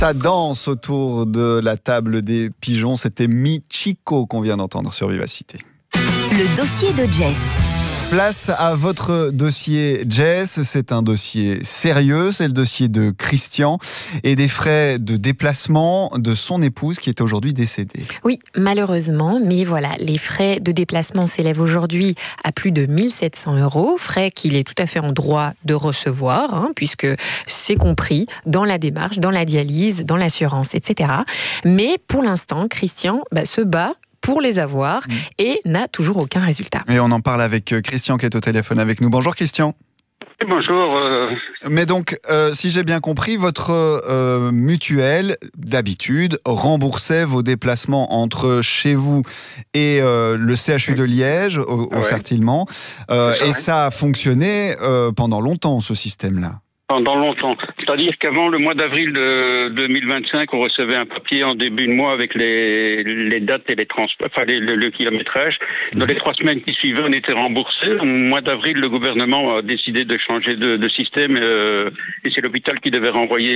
Ça danse autour de la table des pigeons. C'était Michiko qu'on vient d'entendre sur Vivacité. Le dossier de Jess. Place à votre dossier, Jess. C'est un dossier sérieux, c'est le dossier de Christian et des frais de déplacement de son épouse qui est aujourd'hui décédée. Oui, malheureusement, mais voilà, les frais de déplacement s'élèvent aujourd'hui à plus de 1 700 €, frais qu'il est tout à fait en droit de recevoir, puisque c'est compris dans la démarche, dans la dialyse, dans l'assurance, etc. Mais pour l'instant, Christian se bat pour les avoir et n'a toujours aucun résultat. Et on en parle avec Christian qui est au téléphone avec nous. Bonjour Christian. Bonjour. Mais donc, si j'ai bien compris, votre mutuelle, d'habitude, remboursait vos déplacements entre chez vous et le CHU de Liège, au Certillement. Et ça a fonctionné pendant longtemps, ce système-là. Pendant longtemps. C'est-à-dire qu'avant le mois d'avril de 2025, on recevait un papier en début de mois avec les dates et les transports, le kilométrage. Dans les 3 semaines qui suivaient, on était remboursé. Au mois d'avril, le gouvernement a décidé de changer de système et c'est l'hôpital qui devait renvoyer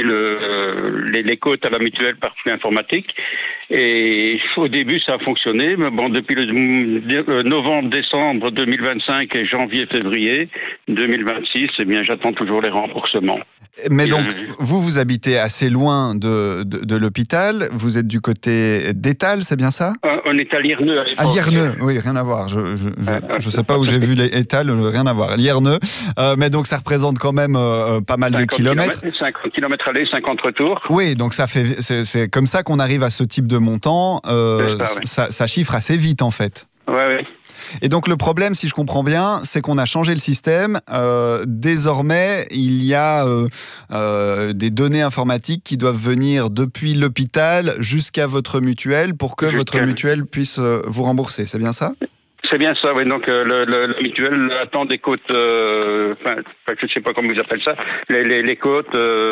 les quotes à la mutuelle par flux informatique. Et au début, ça a fonctionné. Mais bon, depuis le novembre-décembre 2025 et janvier-février 2026, eh bien, j'attends toujours les remboursements. Mais donc, vous habitez assez loin de l'hôpital. Vous êtes du côté d'Étal, c'est bien ça ? On est à Lierneux. À Lierneux, oui, rien à voir. Je sais pas où j'ai vu les Étal, rien à voir. Lierneux. Mais donc, ça représente quand même pas mal de kilomètres. 50 kilomètres aller, 50 retours. Oui, donc c'est comme ça qu'on arrive à ce type de montant. Ça chiffre assez vite, en fait. Ouais. Et donc le problème, si je comprends bien, c'est qu'on a changé le système. Désormais, il y a des données informatiques qui doivent venir depuis l'hôpital jusqu'à votre mutuelle pour que votre mutuelle puisse vous rembourser. C'est bien ça ? C'est bien ça, oui. Donc le mutuel attend des quotes, je ne sais pas comment vous appelez ça, les quotes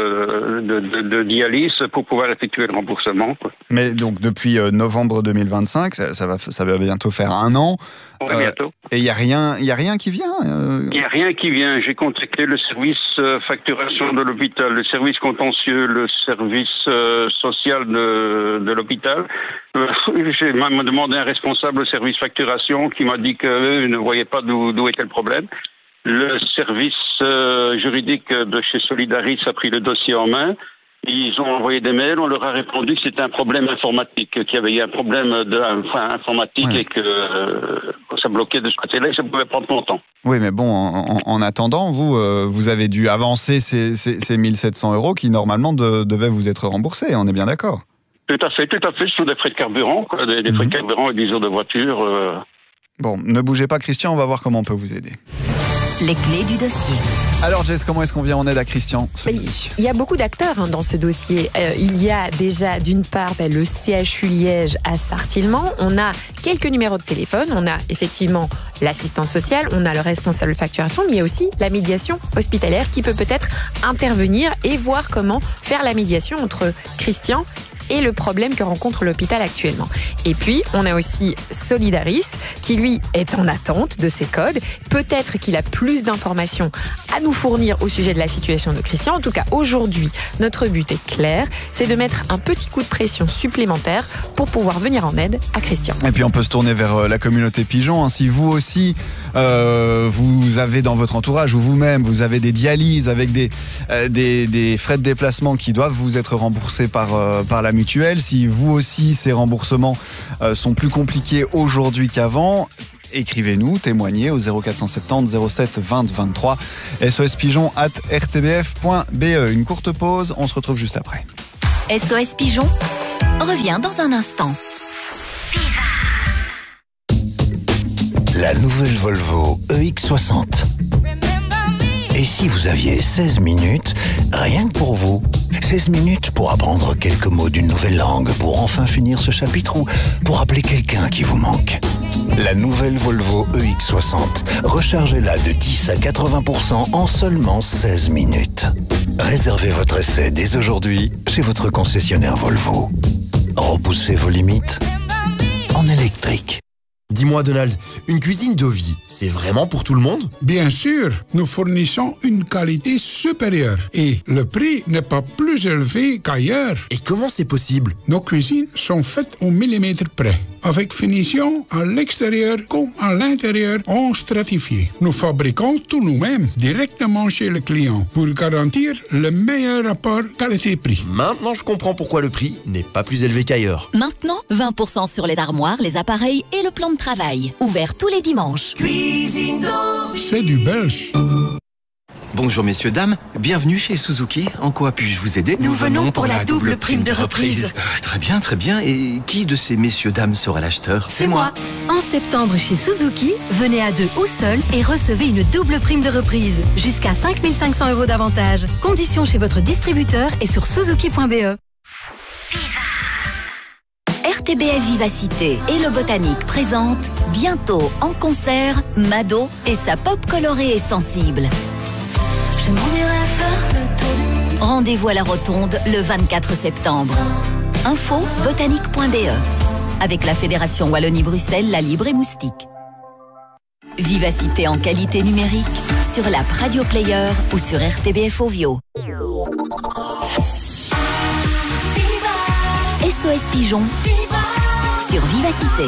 de dialyse pour pouvoir effectuer le remboursement. Mais donc depuis novembre 2025, ça va bientôt faire 1 an. Bientôt. Et il y a rien qui vient. Il n'y a rien qui vient. J'ai contacté le service facturation de l'hôpital, le service contentieux, le service social de l'hôpital. J'ai même demandé un responsable au service facturation qui m'a dit qu'eux ne voyaient pas d'où était le problème. Le service juridique de chez Solidaris a pris le dossier en main. Ils ont envoyé des mails, on leur a répondu que c'était un problème informatique, qu'il y avait eu un problème informatique et que ça bloquait de ce côté-là et ça pouvait prendre longtemps. Oui, mais bon, en attendant, vous avez dû avancer ces 1 700 € qui normalement devaient vous être remboursés, on est bien d'accord ? Tout à fait. Ce sont des frais de carburant, des frais de carburant et des jours de voiture. Bon, ne bougez pas Christian, on va voir comment on peut vous aider. Les clés du dossier. Alors Jess, comment est-ce qu'on vient en aide à Christian ? Il y a beaucoup d'acteurs dans ce dossier. Il y a déjà d'une part le CHU Liège à Sartillement. On a quelques numéros de téléphone. On a effectivement l'assistance sociale. On a le responsable de facturation. Mais il y a aussi la médiation hospitalière qui peut-être intervenir et voir comment faire la médiation entre Christian et le problème que rencontre l'hôpital actuellement. Et puis, on a aussi Solidaris, qui lui est en attente de ses codes. Peut-être qu'il a plus d'informations à nous fournir au sujet de la situation de Christian. En tout cas, aujourd'hui, notre but est clair, c'est de mettre un petit coup de pression supplémentaire pour pouvoir venir en aide à Christian. Et puis, on peut se tourner vers la communauté pigeon. Si vous aussi, vous avez dans votre entourage ou vous-même, vous avez des dialyses avec des frais de déplacement qui doivent vous être remboursés par la mutuelle, si vous aussi ces remboursements sont plus compliqués aujourd'hui qu'avant, écrivez-nous, témoignez au 0470 07 20 23 sospigeon@rtbf.be. Une courte pause, on se retrouve juste après. SOS Pigeon revient dans un instant. La nouvelle Volvo EX60. Et si vous aviez 16 minutes, rien que pour vous, 16 minutes pour apprendre quelques mots d'une nouvelle langue, pour enfin finir ce chapitre ou pour appeler quelqu'un qui vous manque. La nouvelle Volvo EX60. Rechargez-la de 10 à 80% en seulement 16 minutes. Réservez votre essai dès aujourd'hui chez votre concessionnaire Volvo. Repoussez vos limites en électrique. Dis-moi Donald, une cuisine de vie, c'est vraiment pour tout le monde? Bien sûr, nous fournissons une qualité supérieure et le prix n'est pas plus élevé qu'ailleurs. Et comment c'est possible? Nos cuisines sont faites au millimètre près, avec finition à l'extérieur comme à l'intérieur en stratifié. Nous fabriquons tout nous-mêmes, directement chez le client, pour garantir le meilleur rapport qualité-prix. Maintenant, je comprends pourquoi le prix n'est pas plus élevé qu'ailleurs. Maintenant, 20% sur les armoires, les appareils et le plan de travail. Ouvert tous les dimanches. C'est du belge. Bonjour messieurs, dames, bienvenue chez Suzuki. En quoi puis-je vous aider? Nous venons pour la double prime de reprise. Très bien, très bien. Et qui de ces messieurs, dames sera l'acheteur? C'est moi. En septembre chez Suzuki, venez à 2 ou seul et recevez une double prime de reprise. Jusqu'à 5 500 € d'avantage. Conditions chez votre distributeur et sur suzuki.be. RTBF Vivacité et le Botanique présentent bientôt en concert Mado et sa pop colorée et sensible. Je m'en irai faire le tour du monde. Rendez-vous à la Rotonde le 24 septembre. Info botanique.be avec la Fédération Wallonie-Bruxelles, la Libre et Moustique. Vivacité en qualité numérique sur l'app Radio Player ou sur RTBF Ovio. SOS Pigeon sur Vivacité.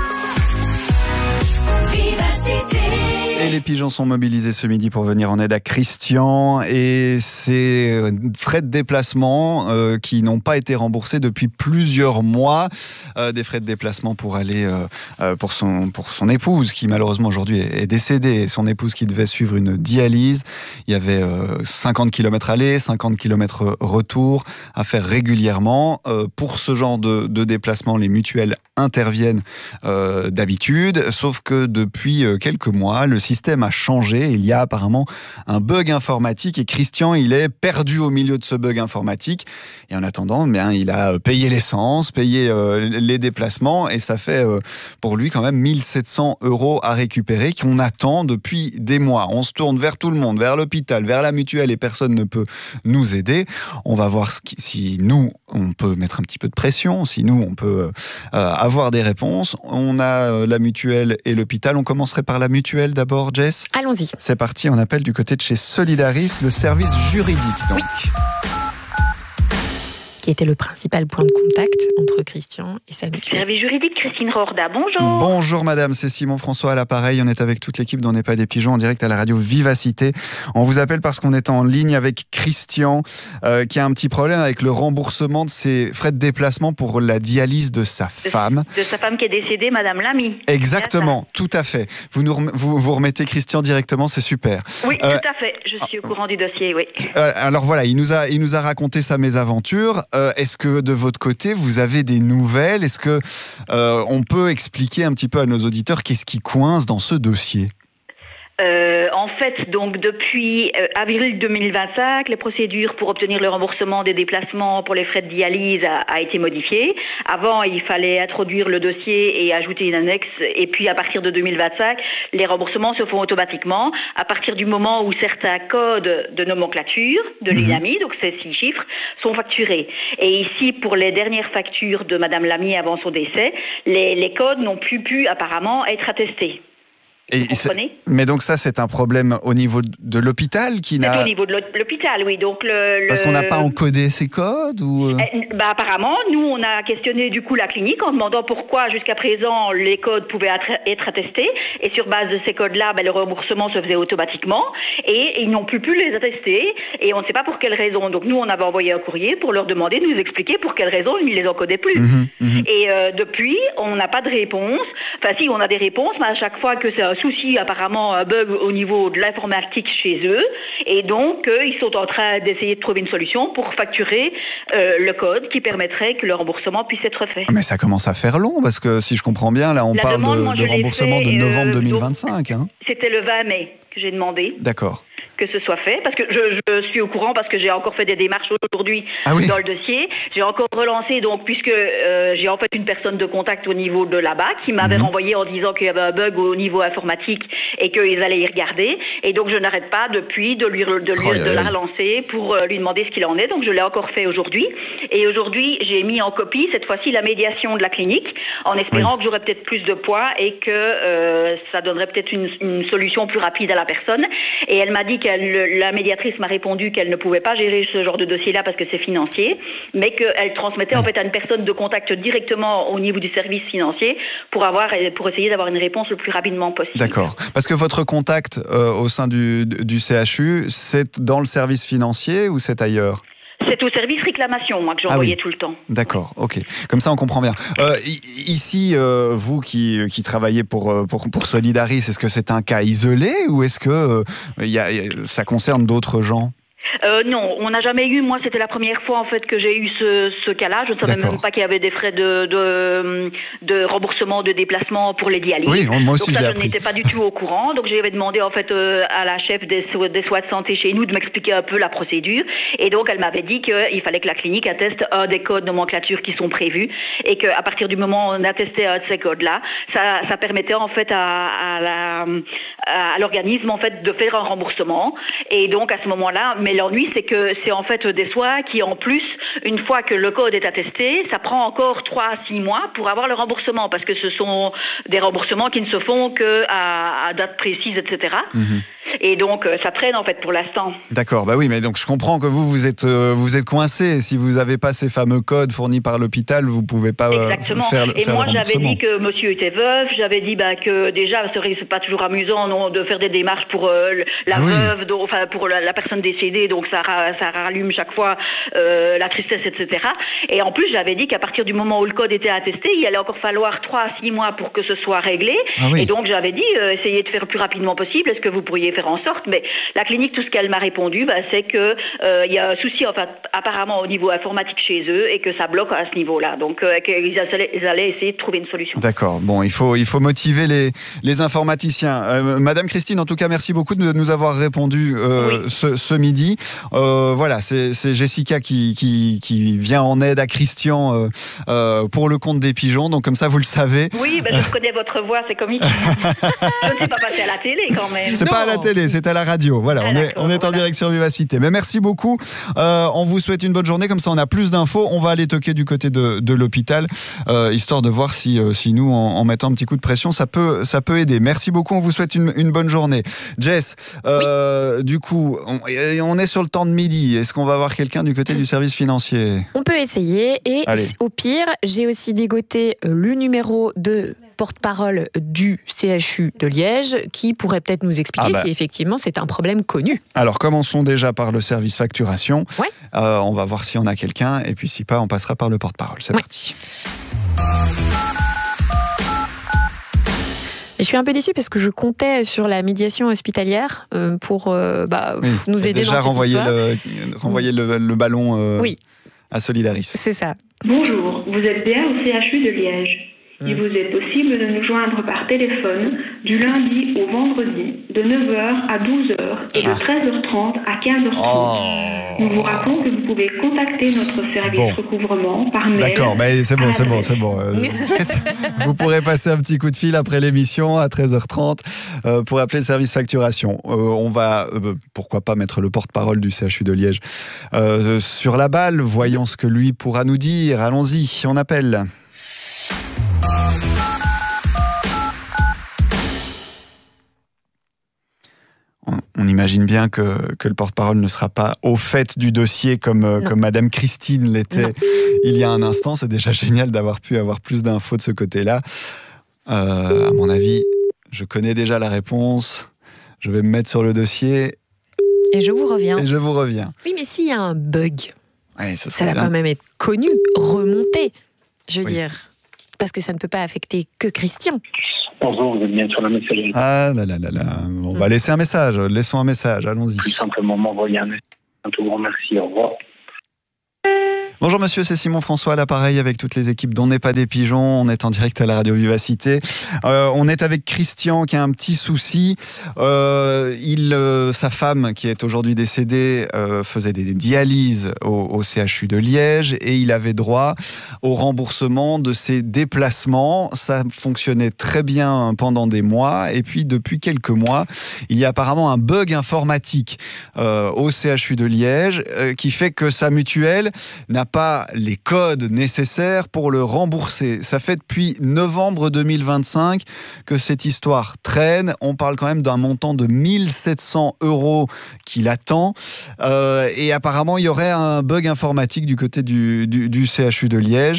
Et les pigeons sont mobilisés ce midi pour venir en aide à Christian et ces frais de déplacement qui n'ont pas été remboursés depuis plusieurs mois, des frais de déplacement pour aller pour son épouse qui malheureusement aujourd'hui est décédée, et son épouse qui devait suivre une dialyse. Il y avait 50 km aller, 50 km retour à faire régulièrement. Pour ce genre de déplacement, les mutuelles interviennent d'habitude, sauf que depuis quelques mois, le système a changé. Il y a apparemment un bug informatique et Christian, il est perdu au milieu de ce bug informatique. Et en attendant, il a payé l'essence, payé les déplacements et ça fait pour lui quand même 1700 € à récupérer qu'on attend depuis des mois. On se tourne vers tout le monde, vers l'hôpital, vers la mutuelle et personne ne peut nous aider. On va voir si nous, on peut mettre un petit peu de pression, si nous, on peut avoir des réponses. On a la mutuelle et l'hôpital. On commencerait par la mutuelle d'abord, Jess. Allons-y. C'est parti, on appelle du côté de chez Solidaris, le service juridique. Donc. Oui. Qui était le principal point de contact entre Christian et sa mutuelle. Service juridique, Christine Rorda, bonjour. Bonjour madame, c'est Simon François à l'appareil. On est avec toute l'équipe d'On n'est pas des pigeons en direct à la radio Vivacité. On vous appelle parce qu'on est en ligne avec Christian qui a un petit problème avec le remboursement de ses frais de déplacement pour la dialyse de sa femme. De sa femme qui est décédée, madame Lamy. Exactement, tout à fait. Vous remettez Christian directement, c'est super. Oui, tout à fait. Je suis au courant du dossier, oui. Alors voilà, il nous a raconté sa mésaventure. Est-ce que de votre côté, vous avez des nouvelles? Est-ce que on peut expliquer un petit peu à nos auditeurs qu'est-ce qui coince dans ce dossier? En fait, donc depuis avril 2025, les procédures pour obtenir le remboursement des déplacements pour les frais de dialyse a été modifiée. Avant, il fallait introduire le dossier et ajouter une annexe. Et puis, à partir de 2025, les remboursements se font automatiquement à partir du moment où certains codes de nomenclature de l'INAMI, donc ces 6 chiffres, sont facturés. Et ici, pour les dernières factures de Madame Lamy avant son décès, les codes n'ont plus pu apparemment être attestés. Mais donc ça, c'est un problème au niveau de l'hôpital qui n'a... C'est au niveau de l'hôpital, oui. Donc Parce qu'on n'a pas encodé ces codes ou... Apparemment, nous, on a questionné du coup la clinique en demandant pourquoi jusqu'à présent les codes pouvaient être attestés. Et sur base de ces codes-là, le remboursement se faisait automatiquement. Et ils n'ont plus pu les attester. Et on ne sait pas pour quelle raison. Donc nous, on avait envoyé un courrier pour leur demander de nous expliquer pour quelle raison ils ne les encodaient plus. Et depuis, on n'a pas de réponse. Enfin si, on a des réponses, mais à chaque fois que c'est un souci, apparemment un bug au niveau de l'informatique chez eux, et donc ils sont en train d'essayer de trouver une solution pour facturer le code qui permettrait que le remboursement puisse être fait. Mais ça commence à faire long, parce que si je comprends bien, là on parle de remboursement de novembre 2025. C'était le 20 mai que j'ai demandé. D'accord. que ce soit fait, parce que je suis au courant, parce que j'ai encore fait des démarches aujourd'hui dans le dossier. J'ai encore relancé, donc, puisque j'ai en fait une personne de contact au niveau de là-bas qui m'avait renvoyé en disant qu'il y avait un bug au niveau informatique et qu'ils allaient y regarder. Et donc, je n'arrête pas depuis de la relancer pour lui demander ce qu'il en est. Donc, je l'ai encore fait aujourd'hui. Et aujourd'hui, j'ai mis en copie, cette fois-ci, la médiation de la clinique, en espérant que j'aurais peut-être plus de poids et que ça donnerait peut-être une solution plus rapide à la personne. Et elle m'a dit la médiatrice m'a répondu qu'elle ne pouvait pas gérer ce genre de dossier-là parce que c'est financier, mais qu'elle transmettait en fait à une personne de contact directement au niveau du service financier pour essayer d'avoir une réponse le plus rapidement possible. D'accord. Parce que votre contact au sein du CHU, c'est dans le service financier ou c'est ailleurs ? C'est au service réclamation, moi, que j'envoyais tout le temps. D'accord, ok. Comme ça, on comprend bien. Ici, vous qui travaillez pour Solidaris, est-ce que c'est un cas isolé ou est-ce que ça concerne d'autres gens ? Non, on n'a jamais eu. Moi, c'était la première fois en fait que j'ai eu ce cas-là. Je ne savais même pas qu'il y avait des frais de remboursement de déplacement pour les dialyses. Oui, moi aussi donc ça, j'ai je appris. n'étais pas du tout au courant. Donc j'avais demandé en fait à la chef des soins de santé chez nous de m'expliquer un peu la procédure. Et donc elle m'avait dit qu'il fallait que la clinique atteste un des codes de nomenclature qui sont prévus et qu'à partir du moment où on attestait un de ces codes-là, ça permettait en fait à l'organisme en fait de faire un remboursement. Et donc à ce moment-là, mais l'ennui, c'est que c'est en fait des soins qui, en plus, une fois que le code est attesté, ça prend encore 3 à 6 mois pour avoir le remboursement, parce que ce sont des remboursements qui ne se font qu'à date précise, etc. Et donc, ça traîne en fait pour l'instant. D'accord, bah oui, mais donc je comprends que vous êtes coincé. Si vous n'avez pas ces fameux codes fournis par l'hôpital, vous ne pouvez pas faire le remboursement. Et moi, j'avais dit que monsieur était veuf. J'avais dit que déjà, c'est pas toujours amusant de faire des démarches pour la veuve, pour la personne décédée. Donc, ça rallume chaque fois la tristesse, etc. Et en plus, j'avais dit qu'à partir du moment où le code était attesté, il allait encore falloir 3 à 6 mois pour que ce soit réglé. Et donc, j'avais dit, essayez de faire le plus rapidement possible. Est-ce que vous pourriez faire en sorte? Mais la clinique, tout ce qu'elle m'a répondu, c'est que il y a un souci, apparemment au niveau informatique chez eux, et que ça bloque à ce niveau-là. Donc, ils allaient essayer de trouver une solution. D'accord. Bon, il faut motiver les informaticiens. Madame Christine, en tout cas, merci beaucoup de nous avoir répondu ce midi. Voilà, c'est Jessica qui vient en aide à Christian pour le compte des pigeons. Donc, comme ça, vous le savez. Oui, je reconnais votre voix, c'est comique. Je ne sais pas passer à la télé quand même. C'est pas à la télé, c'est à la radio. Voilà, on est en direct sur Vivacité. Mais merci beaucoup. On vous souhaite une bonne journée. Comme ça, on a plus d'infos. On va aller toquer du côté de l'hôpital, histoire de voir si nous, en mettant un petit coup de pression, ça peut aider. Merci beaucoup. On vous souhaite une bonne journée. Jess, du coup, on est sur le temps de midi. Est-ce qu'on va avoir quelqu'un du côté du service financier? On peut essayer. Et au pire, j'ai aussi dégoté le numéro de porte-parole du CHU de Liège qui pourrait peut-être nous expliquer si effectivement c'est un problème connu. Alors commençons déjà par le service facturation. On va voir si on a quelqu'un et puis si pas on passera par le porte-parole. C'est parti. Je suis un peu déçue parce que je comptais sur la médiation hospitalière pour nous aider déjà dans cette histoire. renvoyer le ballon à Solidaris. C'est ça. Bonjour, vous êtes bien au CHU de Liège. Il vous est possible de nous joindre par téléphone du lundi au vendredi de 9h à 12h et de 13h30 à 15h30. Nous vous rappelons que vous pouvez contacter notre service recouvrement par mail. D'accord, c'est bon. Vous pourrez passer un petit coup de fil après l'émission à 13h30 pour appeler le service facturation. On va, pourquoi pas, mettre le porte-parole du CHU de Liège sur la balle. Voyons ce que lui pourra nous dire. Allons-y, on appelle. On imagine bien que le porte-parole ne sera pas au fait du dossier comme Madame Christine l'était il y a un instant. C'est déjà génial d'avoir pu avoir plus d'infos de ce côté-là. À mon avis, je connais déjà la réponse. Je vais me mettre sur le dossier. Et je vous reviens. Oui, mais s'il y a un bug, ça va bien. quand même être connu, remonté. Je veux dire, parce que ça ne peut pas affecter que Christian. Bonjour, vous êtes bien sur la messagerie. Ah là là là là. On va laisser un message. Laissons un message. Allons-y. Plus simplement m'envoyer un message. Un tout grand merci. Au revoir. Bonjour monsieur, c'est Simon François à l'appareil avec toutes les équipes d'On n'est pas des pigeons. On est en direct à la radio Vivacité. On est avec Christian qui a un petit souci. Sa femme qui est aujourd'hui décédée faisait des dialyses au CHU de Liège et il avait droit au remboursement de ses déplacements. Ça fonctionnait très bien pendant des mois et puis depuis quelques mois, il y a apparemment un bug informatique au CHU de Liège qui fait que sa mutuelle n'a pas les codes nécessaires pour le rembourser. Ça fait depuis novembre 2025 que cette histoire traîne. On parle quand même d'un montant de 1 700 € qu'il attend. Et apparemment, il y aurait un bug informatique du côté du CHU de Liège.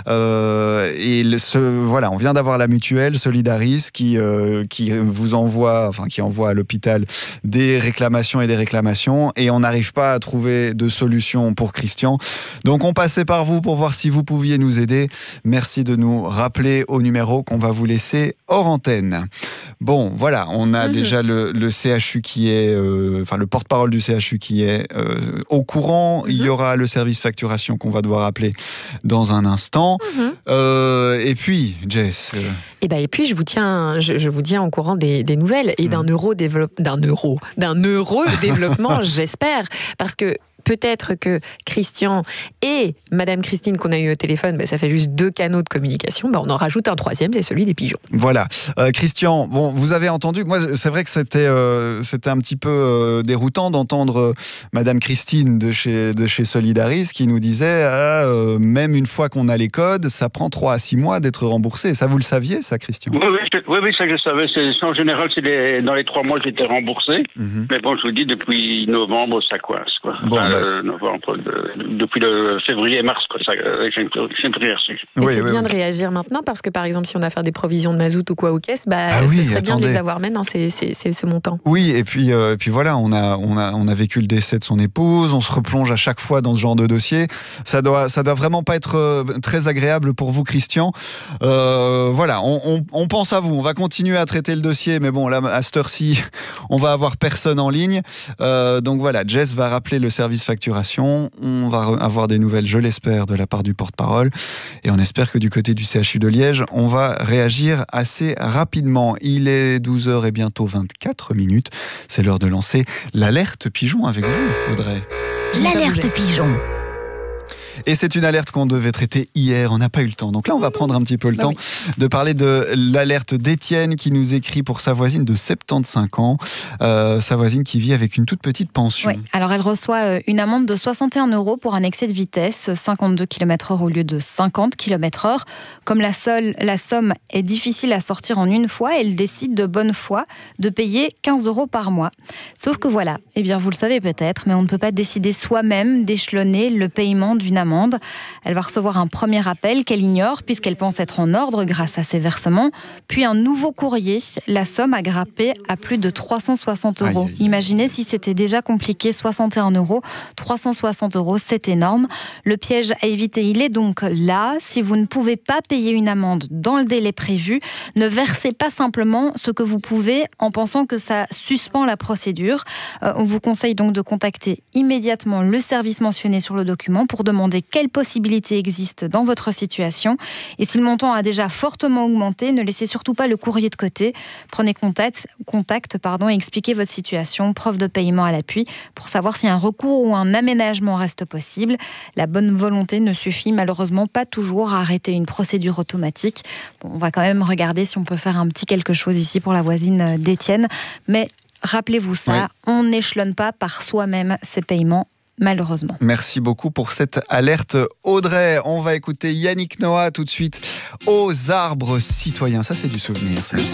Voilà, on vient d'avoir la mutuelle Solidaris qui envoie à l'hôpital des réclamations et on n'arrive pas à trouver de solution pour Christian. Donc on passait par vous pour voir si vous pouviez nous aider. Merci de nous rappeler au numéro qu'on va vous laisser hors antenne. Bon, voilà, on a déjà le CHU qui est, le porte-parole du CHU qui est au courant. Il y aura le service facturation qu'on va devoir appeler dans un instant. Et puis, Jess. Et puis je vous tiens au courant des nouvelles et d'un euro-développement, j'espère, parce que peut-être que Christian et Madame Christine qu'on a eu au téléphone, ça fait juste 2 canaux de communication. On en rajoute un 3e, c'est celui des pigeons. Voilà. Christian, bon, vous avez entendu. Moi, c'est vrai que c'était un petit peu déroutant d'entendre Madame Christine de chez Solidaris qui nous disait même une fois qu'on a les codes, ça prend 3 à 6 mois d'être remboursé. Ça, vous le saviez, ça, Christian ? Oui, ça je savais. En général, dans les 3 mois, j'étais remboursé. Mais bon, je vous dis, depuis novembre, ça coince, quoi. Bon, novembre, depuis le février-mars, j'ai rien reçu. C'est bien de réagir maintenant parce que, par exemple, si on a à faire des provisions de mazout ou quoi aux caisses, ce serait bien de les avoir maintenant, c'est ce montant. Oui, et puis voilà, on a vécu le décès de son épouse, on se replonge à chaque fois dans ce genre de dossier. Ça doit vraiment pas être très agréable pour vous, Christian. Voilà, on pense à vous, on va continuer à traiter le dossier, mais bon, là, à cette heure-ci, on va avoir personne en ligne. Donc voilà, Jess va rappeler le service facturation. On va avoir des nouvelles, je l'espère, de la part du porte-parole. Et on espère que du côté du CHU de Liège, on va réagir assez rapidement. Il est 12h et bientôt 24 minutes. C'est l'heure de lancer l'alerte pigeon avec vous, Audrey. L'alerte pigeon. Et c'est une alerte qu'on devait traiter hier, on n'a pas eu le temps. Donc là, on va prendre un petit peu le temps de parler de l'alerte d'Étienne qui nous écrit pour sa voisine de 75 ans. Sa voisine qui vit avec une toute petite pension. Oui, alors elle reçoit une amende de 61 € pour un excès de vitesse, 52 km/h au lieu de 50 km/h. Comme la somme est difficile à sortir en une fois, elle décide de bonne foi de payer 15 € par mois. Sauf que voilà, vous le savez peut-être, mais on ne peut pas décider soi-même d'échelonner le paiement d'une amende. Elle va recevoir un premier appel qu'elle ignore puisqu'elle pense être en ordre grâce à ses versements, puis un nouveau courrier. La somme a grimpé à plus de 360 €. Imaginez si c'était déjà compliqué, 61 €, 360 €, c'est énorme. Le piège à éviter, il est donc là. Si vous ne pouvez pas payer une amende dans le délai prévu, ne versez pas simplement ce que vous pouvez en pensant que ça suspend la procédure. On vous conseille donc de contacter immédiatement le service mentionné sur le document pour demander quelles possibilités existent dans votre situation. Et si le montant a déjà fortement augmenté, ne laissez surtout pas le courrier de côté. Prenez contact et expliquez votre situation, preuve de paiement à l'appui, pour savoir si un recours ou un aménagement reste possible. La bonne volonté ne suffit malheureusement pas toujours à arrêter une procédure automatique. Bon, on va quand même regarder si on peut faire un petit quelque chose ici pour la voisine d'Étienne. Mais rappelez-vous ça, on n'échelonne pas par soi-même ces paiements, malheureusement. Merci beaucoup pour cette alerte, Audrey. On va écouter Yannick Noah tout de suite, Aux arbres citoyens. Ça, c'est du souvenir.